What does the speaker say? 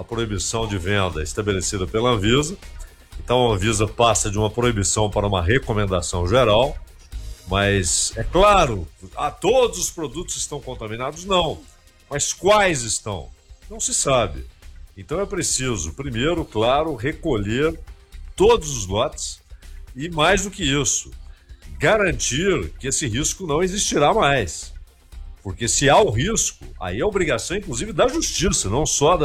a proibição de venda estabelecida pela Anvisa. Então a Anvisa passa de uma proibição para uma recomendação geral, mas é claro, todos os produtos estão contaminados? Não. Mas quais estão? Não se sabe. Então é preciso, primeiro, claro, recolher todos os lotes e, mais do que isso, garantir que esse risco não existirá mais. Porque se há o risco, aí é obrigação, inclusive, da justiça, não só